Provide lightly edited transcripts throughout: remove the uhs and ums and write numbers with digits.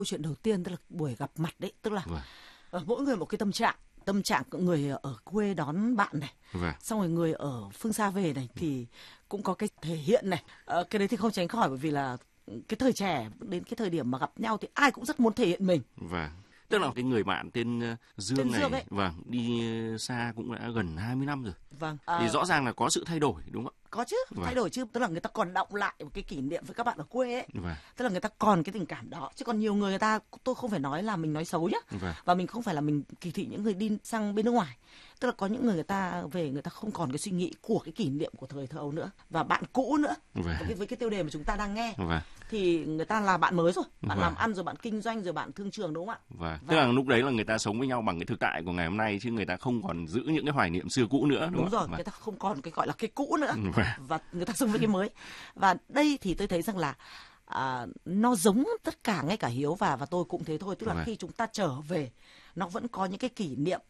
Câu chuyện đầu tiên tức là buổi gặp mặt đấy, tức là Vâng. mỗi người một cái tâm trạng của người ở quê đón bạn này, Vâng. xong rồi người ở phương xa về này thì cũng có cái thể hiện này. Cái đấy thì không tránh khỏi, bởi vì là cái thời trẻ đến cái thời điểm mà gặp nhau thì ai cũng rất muốn thể hiện mình. Vâng. Tức là cái người bạn tên Dương này, ấy. vâng, đi xa cũng đã gần 20 năm rồi. Vâng. Thì rõ ràng là có sự thay đổi đúng không ạ? Có chứ, Vâng. thay đổi chứ, tức là người ta còn đọng lại một cái kỷ niệm với các bạn ở quê ấy. Vâng. Tức là người ta còn cái tình cảm đó, chứ còn nhiều người ta, tôi không phải nói là mình nói xấu nhá. Vâng. Và mình không phải là mình kỳ thị những người đi sang bên nước ngoài. Tức là có những người ta về, người ta không còn cái suy nghĩ của cái kỷ niệm của thời thơ ấu nữa, và bạn cũ nữa. Vâng. Với cái tiêu đề mà chúng ta đang nghe. Vâng. Thì người ta là bạn mới rồi, bạn Vâng. làm ăn rồi, bạn kinh doanh rồi, bạn thương trường, đúng không ạ? Vâng. Tức là lúc đấy là người ta sống với nhau bằng cái thực tại của ngày hôm nay, chứ người ta không còn giữ những cái hoài niệm xưa cũ nữa, đúng Đúng không? rồi, Vâng. người ta không còn cái gọi là cái cũ nữa. Vâng. Và người ta sống với cái mới. Và đây thì tôi thấy rằng là nó giống tất cả, ngay cả Hiếu và tôi cũng thế thôi. Tức là Vâng. khi chúng ta trở về, nó vẫn có những cái kỷ niệm.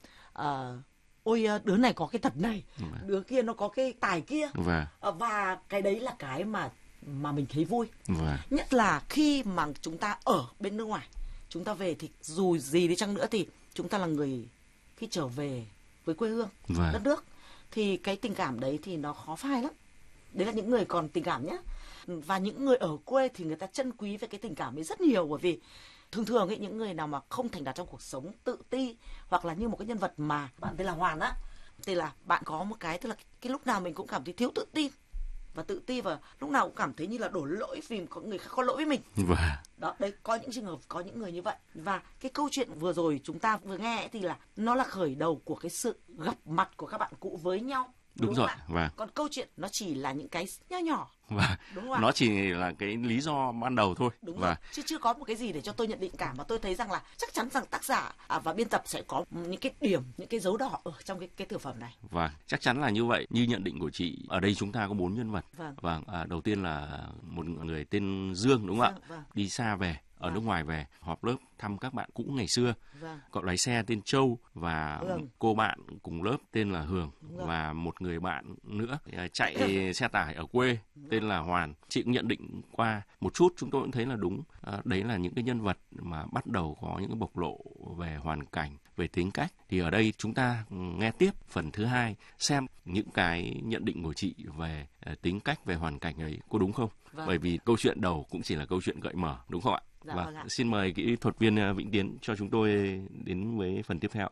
Ôi, đứa này có cái tật này, Vâng. đứa kia nó có cái tài kia. Vâng. Và cái đấy là cái mà mình thấy vui. Vâng. Nhất là khi mà chúng ta ở bên nước ngoài, chúng ta về thì dù gì đi chăng nữa thì chúng ta là người khi trở về với quê hương, Vâng. đất nước, thì cái tình cảm đấy thì nó khó phai lắm. Đấy là những người còn tình cảm nhé. Và những người ở quê thì người ta trân quý về cái tình cảm ấy rất nhiều, bởi vì thường ấy, những người nào mà không thành đạt trong cuộc sống, tự ti, hoặc là như một cái nhân vật mà bạn tên là Hoàn á, thì là bạn có một cái, tức là cái lúc nào mình cũng cảm thấy thiếu tự tin và tự ti, và lúc nào cũng cảm thấy như là đổ lỗi vì có người khác có lỗi với mình. Vâng. Đó, đấy, có những trường hợp, có những người như vậy. Và cái câu chuyện vừa rồi chúng ta vừa nghe ấy, thì là nó là khởi đầu của cái sự gặp mặt của các bạn cũ với nhau. Đúng rồi. Không ạ? Vâng. Còn câu chuyện nó chỉ là những cái nhỏ nhỏ. Vâng. Đúng không ạ? Nó chỉ là cái lý do ban đầu thôi. Đúng Vâng. rồi, chứ chưa có một cái gì để cho tôi nhận định cả, mà tôi thấy rằng là chắc chắn rằng tác giả và biên tập sẽ có những cái điểm, những cái dấu đỏ ở trong cái tiểu phẩm này. Vâng, chắc chắn là như vậy. Như nhận định của chị, ở đây chúng ta có 4 nhân vật. Vâng. Vâng, đầu tiên là một người tên Dương, đúng không ạ? Vâng. Đi xa về, ở Vâng. nước ngoài về, họp lớp thăm các bạn cũ ngày xưa. Vâng. Cậu lái xe tên Châu và Hường. cô bạn cùng lớp tên là Hường, Đúng rồi. và một người bạn nữa chạy xe tải ở quê tên là Hoàn. Chị cũng nhận định qua một chút, chúng tôi cũng thấy là đúng. Đấy là những cái nhân vật mà bắt đầu có những cái bộc lộ về hoàn cảnh, về tính cách. Thì ở đây chúng ta nghe tiếp phần thứ hai, xem những cái nhận định của chị về tính cách, về hoàn cảnh ấy có đúng không? Vâng. Bởi vì câu chuyện đầu cũng chỉ là câu chuyện gợi mở, đúng không ạ? Dạ, vâng ạ. Xin mời kỹ thuật viên Vĩnh Tiến cho chúng tôi đến với phần tiếp theo.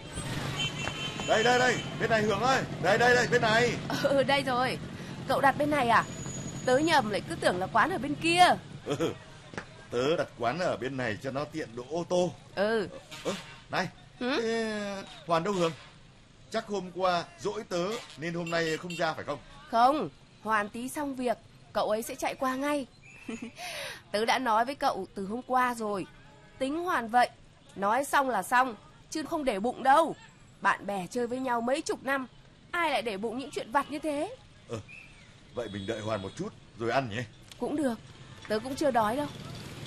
Đây, bên này Hường ơi, đây, bên này. Đây rồi, cậu đặt bên này à? Tớ nhầm lại cứ tưởng là quán ở bên kia. Tớ đặt quán ở bên này cho nó tiện đỗ ô tô. Này, thế Hoàn đâu Hường? Chắc hôm qua dỗi tớ nên hôm nay không ra phải không? Không, Hoàn tí xong việc, cậu ấy sẽ chạy qua ngay. Tớ đã nói với cậu từ hôm qua rồi, tính Hoàn vậy, nói xong là xong, chứ không để bụng đâu. Bạn bè chơi với nhau mấy chục năm, ai lại để bụng những chuyện vặt như thế? Vậy mình đợi Hoàn một chút rồi ăn nhé. Cũng được, tớ cũng chưa đói đâu.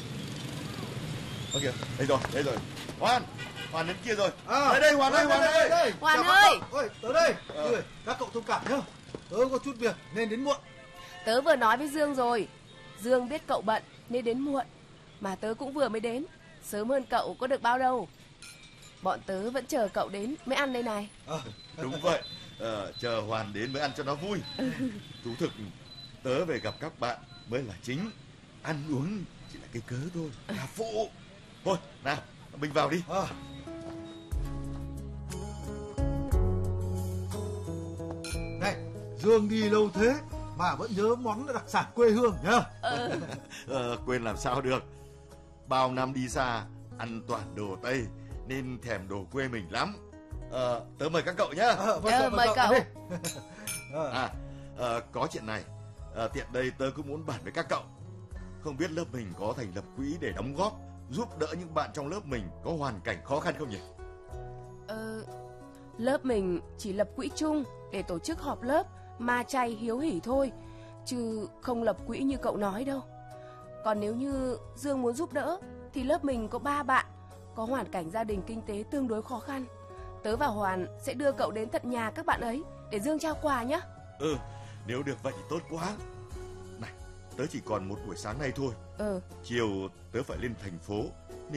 Kìa, đây rồi. Hoàn đến kia rồi. Đây, Hoàn đây. Hoàn Chào ơi! các cậu. Ôi, tớ đây. Các cậu thông cảm nhá. Tớ có chút việc nên đến muộn. Tớ vừa nói với Dương rồi, Dương biết cậu bận nên đến muộn, mà tớ cũng vừa mới đến, sớm hơn cậu có được bao đâu. Bọn tớ vẫn chờ cậu đến mới ăn đây này. Đúng vậy. Chờ Hoàn đến mới ăn cho nó vui. Thú thực, tớ về gặp các bạn mới là chính. Ăn uống chỉ là cái cớ thôi, là phụ. Thôi, nào, mình vào đi. Này, Dương đi lâu thế mà vẫn nhớ món đặc sản quê hương nhá. Quên làm sao được. Bao năm đi xa, ăn toàn đồ Tây nên thèm đồ quê mình lắm. Tớ mời các cậu nhá. Mời cậu. Đi. Có chuyện này, tiện đây tớ cũng muốn bàn với các cậu. Không biết lớp mình có thành lập quỹ để đóng góp, giúp đỡ những bạn trong lớp mình có hoàn cảnh khó khăn không nhỉ? Lớp mình chỉ lập quỹ chung để tổ chức họp lớp, ma chay hiếu hỉ thôi, chứ không lập quỹ như cậu nói đâu. Còn nếu như Dương muốn giúp đỡ thì lớp mình có 3 bạn có hoàn cảnh gia đình kinh tế tương đối khó khăn. Tớ và Hoàn sẽ đưa cậu đến tận nhà các bạn ấy để Dương trao quà nhé. Nếu được vậy thì tốt quá. Này, tớ chỉ còn một buổi sáng nay thôi. Chiều tớ phải lên thành phố